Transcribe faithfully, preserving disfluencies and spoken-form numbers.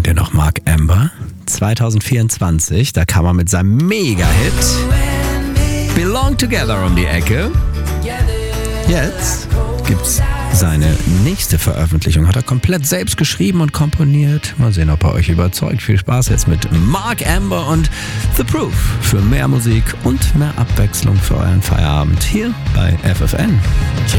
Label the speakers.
Speaker 1: ihr noch Mark Amber? zwanzig vierundzwanzig, da kam er mit seinem Mega-Hit Belong Together um die Ecke. Jetzt gibt's seine nächste Veröffentlichung. Hat er komplett selbst geschrieben und komponiert. Mal sehen, ob er euch überzeugt. Viel Spaß jetzt mit Mark Amber und The Proof für mehr Musik und mehr Abwechslung für euren Feierabend hier bei F F N.